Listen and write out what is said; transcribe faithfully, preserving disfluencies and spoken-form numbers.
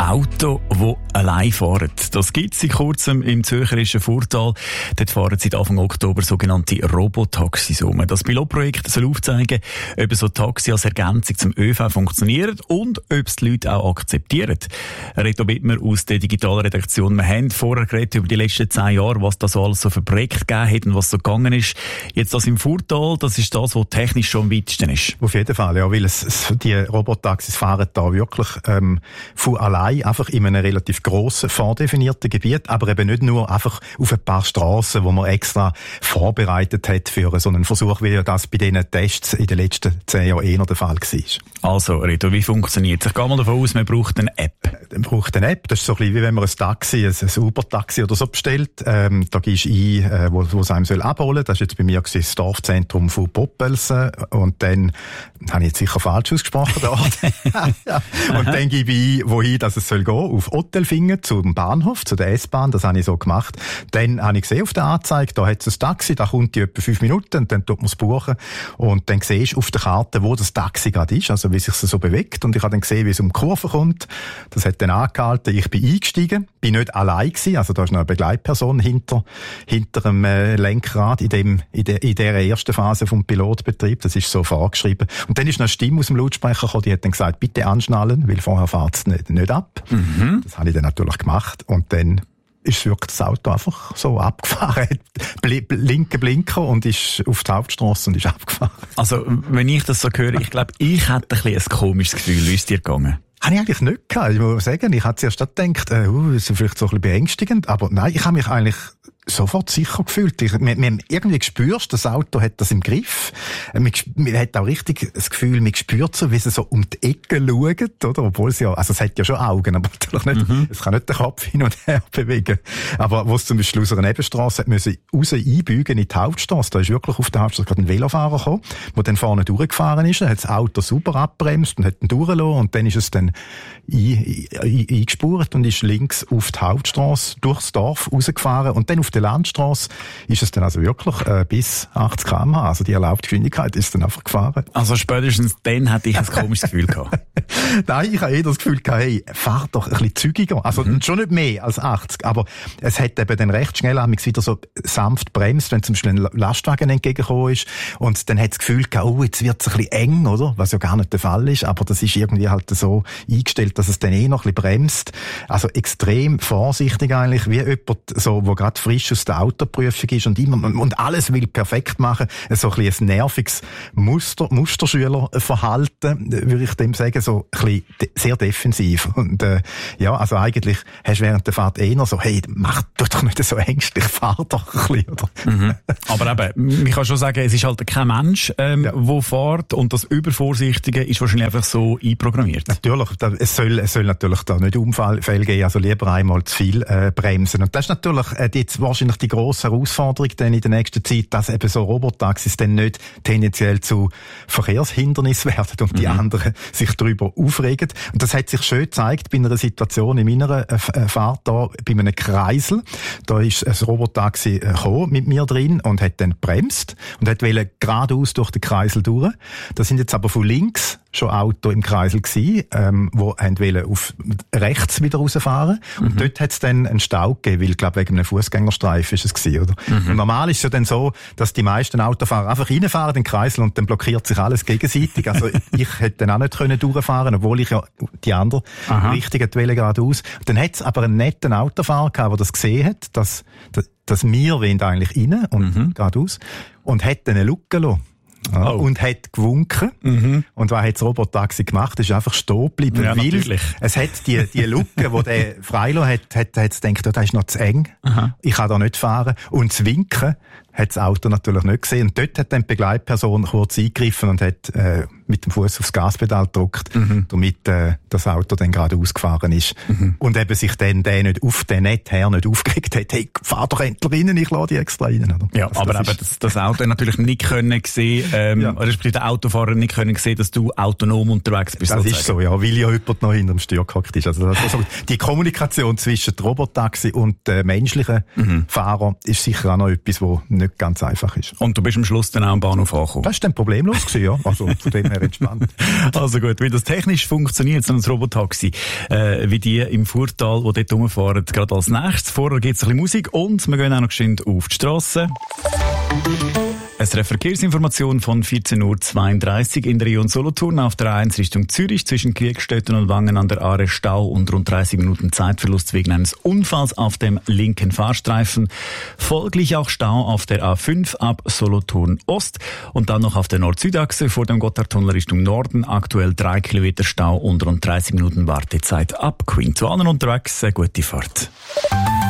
Auto, die allein fahren. Das gibt es seit kurzem im zürcherischen Furtal. Dort fahren seit Anfang Oktober sogenannte Robotaxis um. Das Pilotprojekt soll aufzeigen, ob so Taxi als Ergänzung zum ÖV funktioniert und ob es die Leute auch akzeptieren. Reto Bittmer aus der Digitalredaktion. Wir haben vorher geredet über die letzten zehn Jahre, was das alles so für Projekte gegeben hat und was so gegangen ist. Jetzt das im Furtal, das ist das, was technisch schon am weitesten ist. Auf jeden Fall, ja, weil es, es, die Robotaxis fahren da wirklich ähm, von allein, einfach in einem relativ grossen, vordefinierten Gebiet, aber eben nicht nur einfach auf ein paar Strassen, wo man extra vorbereitet hat für so einen Versuch, wie ja das bei diesen Tests in den letzten zehn Jahren eher der Fall war. Also, Reto, wie funktioniert es? Ich gehe mal davon aus, man braucht eine App. Man braucht eine App, das ist so ein bisschen wie wenn man ein Taxi, ein, ein Uber-Taxi oder so bestellt. Ähm, da gibst du ein, äh, wo, wo es einem soll abholen. Das ist jetzt bei mir das Dorfzentrum von Poppelsen. Und dann, habe ich jetzt sicher falsch ausgesprochen, der Ort. Ja. Und dann gebe ich ein, wohin dass es soll gehen, auf Ottelfingen zum Bahnhof, zu der S-Bahn. Das habe ich so gemacht. Dann habe ich gesehen auf der Anzeige, da hat es ein Taxi, da kommt die etwa fünf Minuten und dann tut man es buchen. Und dann siehst du auf der Karte, wo das Taxi gerade ist, also wie sich es so bewegt. Und ich habe dann gesehen, wie es um die Kurve kommt. Das hat dann angehalten. Ich bin eingestiegen, bin nicht allein gewesen, also da ist noch eine Begleitperson hinter, hinter dem äh, Lenkrad in dem, in der, in der ersten Phase vom Pilotbetrieb. Das ist so vorgeschrieben. Und dann ist noch eine Stimme aus dem Lautsprecher gekommen, die hat dann gesagt, bitte anschnallen, weil vorher fährt es nicht, nicht ab. Mhm. Das habe ich dann natürlich gemacht. Und dann ist wirklich das Auto einfach so abgefahren. Bl- linke Blinker und ist auf die Hauptstrasse und ist abgefahren. Also, wenn ich das so höre, ich glaube, ich hätte ein, ein komisches Gefühl. Wie ist es dir gegangen? Habe ich eigentlich nicht gehabt. Ich muss sagen, ich hatte zuerst gedacht, äh, uh, das ist vielleicht so ein bisschen beängstigend, aber nein, ich habe mich eigentlich sofort sicher gefühlt. Ich, man, man irgendwie spürst, das Auto hat das im Griff. Man, man hat auch richtig das Gefühl, man spürt so, wie sie so um die Ecke schaut, oder? Obwohl es ja, also es hat ja schon Augen, aber natürlich nicht, mhm. es kann nicht den Kopf hin und her bewegen. Aber wo es zum Beispiel aus einer Nebenstrasse hat müssen raus einbügen in die Hauptstrasse, da ist wirklich auf der Hauptstrasse gerade ein Velofahrer gekommen, der dann vorne durchgefahren ist, dann hat das Auto super abbremst und hat ihn durchgelassen und dann ist es dann ein, ein, eingespurt und ist links auf die Hauptstrasse durchs Dorf rausgefahren und dann auf der Landstrasse ist es dann also wirklich äh, bis achtzig Kilometer pro Stunde, also die erlaubte Geschwindigkeit ist dann einfach gefahren. Also spätestens dann hatte ich ein komisches Gefühl gehabt. Nein, ich habe eh das Gefühl gehabt, hey, fahr doch ein bisschen zügiger. Also mhm. schon nicht mehr als achtzig, aber es hat eben dann recht schnell wieder so sanft bremst, wenn zum Beispiel ein Lastwagen entgegengekommen ist und dann hat das Gefühl gehabt, oh, jetzt wird es ein bisschen eng, oder? Was ja gar nicht der Fall ist, aber das ist irgendwie halt so eingestellt, dass es dann eh noch ein bisschen bremst. Also extrem vorsichtig eigentlich, wie jemand, so, wo gerade frisch aus der Autoprüfung ist und immer, und alles will perfekt machen. So ein bisschen ein nerviges Muster, Musterschülerverhalten, würde ich dem sagen, so ein bisschen de- sehr defensiv. Und, äh, ja, also eigentlich hast du während der Fahrt eher so, hey, mach, tu doch nicht so ängstlich, fahr doch ein bisschen, oder? Mhm. Aber eben, ich kann schon sagen, es ist halt kein Mensch, ähm, ja. der fährt und das Übervorsichtige ist wahrscheinlich einfach so einprogrammiert. Natürlich, da, es soll, es soll natürlich da nicht Unfälle geben, also lieber einmal zu viel, äh, bremsen. Und das ist natürlich, äh, jetzt wahrscheinlich die grosse Herausforderung dann in der nächsten Zeit, dass eben so Robotaxis dann nicht tendenziell zu Verkehrshindernissen werden und die mhm. anderen sich darüber aufregen. Und das hat sich schön gezeigt bei einer Situation in meiner äh, Fahrt da, bei einem Kreisel. Da ist ein Robotaxi äh, gekommen mit mir drin und hat dann bremst und hat wollte geradeaus durch den Kreisel durch. Da sind jetzt aber von links schon Auto im Kreisel gewesen, ähm, wo haben wollen auf rechts wieder rausfahren. Und mhm. dort hat es dann einen Stau gegeben, weil, glaube wegen einem Fußgängerstreifen ist es gewesen, oder? Mhm. Und normal ist es ja dann so, dass die meisten Autofahrer einfach reinfahren in den Kreisel und dann blockiert sich alles gegenseitig. Also ich hätte dann auch nicht können durchfahren, obwohl ich ja die andere Richtung wollte geradeaus. Dann hat es aber einen netten Autofahrer gehabt, der das gesehen hat, dass, dass wir wollen eigentlich rein und mhm. geradeaus und hat dann eine Lücke gelassen. Ja, oh. Und hat gewunken. Mhm. Und was hat das Robotaxi gemacht? Ist einfach stehen geblieben. Ja, weil natürlich. Es hat die, die Lücke, die der freigelassen hat, hat, hat es gedacht, das ist noch zu eng. Aha. Ich kann da nicht fahren. Und das Winken hat das Auto natürlich nicht gesehen. Und dort hat dann die Begleitperson kurz eingegriffen und hat äh, mit dem Fuß aufs Gaspedal gedrückt, mhm. damit äh, das Auto dann gerade ausgefahren ist. Mhm. Und eben sich dann der nicht auf den Nether nicht aufgeregt hat, hey, fahr doch endlich rein, ich lade die extra rein. Oder? Ja, also aber das eben das, das Auto natürlich nicht können sehen, ähm, ja. oder der Autofahrer nicht können sehen, dass du autonom unterwegs bist. Das sozusagen. Ist so, ja, weil ja jemand noch hinter dem Steuer gehockt ist. Also, also die Kommunikation zwischen dem Robotaxi und den menschlichen mhm. Fahrern ist sicher auch noch etwas, wo nicht nicht ganz einfach ist. Und du bist am Schluss dann auch am Bahnhof angekommen? Das war dann problemlos gewesen, ja. Also von dem her entspannt. Also gut, wie das technisch funktioniert, so ein Robotaxi, äh, wie die im Furtal, die dort rumfahren, gerade als nächstes. Vorher gibt es ein bisschen Musik und wir gehen auch noch geschwind auf die Strasse. Es ist eine Verkehrsinformation von vierzehn Uhr zweiunddreißig in der Region Solothurn auf der A eins Richtung Zürich zwischen Kriegstetten und Wangen an der Aare Stau und rund dreißig Minuten Zeitverlust wegen eines Unfalls auf dem linken Fahrstreifen. Folglich auch Stau auf der A fünf ab Solothurn Ost und dann noch auf der Nord-Süd-Achse vor dem Gotthardtunnel Richtung Norden. Aktuell drei Kilometer Stau und rund dreißig Minuten Wartezeit ab Queen. Zu allen unterwegs, eine gute Fahrt.